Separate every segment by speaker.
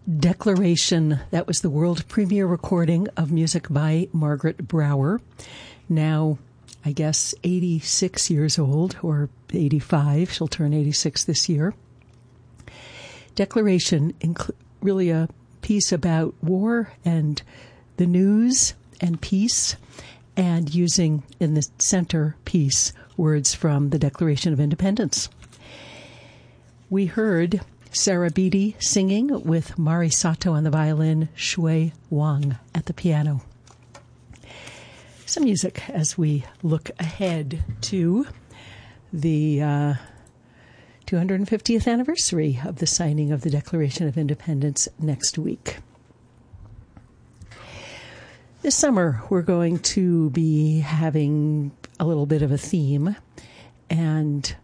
Speaker 1: Declaration. That was the world premiere recording of music by Margaret Brower. Now, I guess 86 years old, or 85. She'll turn 86 this year. Declaration, really a piece about war and the news and peace, and using in the center piece words from the Declaration of Independence. We heard Sarah Beatty singing with Mari Sato on the violin, Shui Wang at the piano. Some music as we look ahead to the 250th anniversary of the signing of the Declaration of Independence next week. This summer, we're going to be having a little bit of a theme and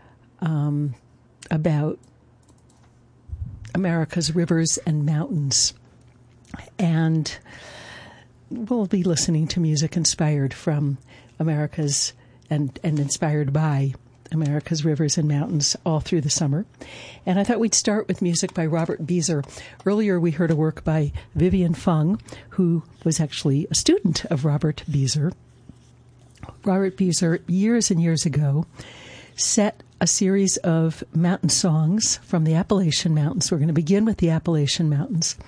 Speaker 1: about America's rivers and mountains. And we'll be listening to music inspired from America's and inspired by America's rivers and mountains all through the summer. And I thought we'd start with music by Robert Beezer. Earlier we heard a work by Vivian Fung, who was actually a student of Robert Beezer. Robert Beezer, years and years ago, set a series of mountain songs from the Appalachian Mountains. We're going to begin with the Appalachian Mountains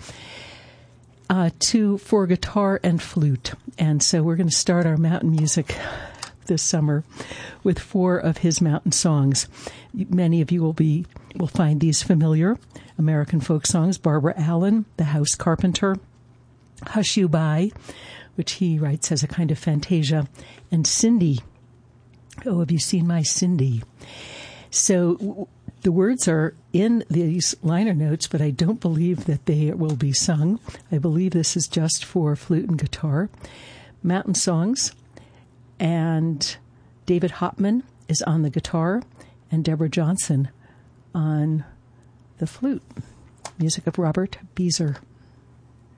Speaker 1: for guitar and flute. And so we're going to start our mountain music this summer with 4 of his mountain songs. Many of you will find these familiar. American folk songs: Barbara Allen, The House Carpenter, Hush You By, which he writes as a kind of fantasia, and Cindy. Oh, have you seen my Cindy? So the words are in these liner notes, but I don't believe that they will be sung. I believe this is just for flute and guitar. Mountain songs. And David Hopman is on the guitar, and Deborah Johnson on the flute. Music of Robert Beezer.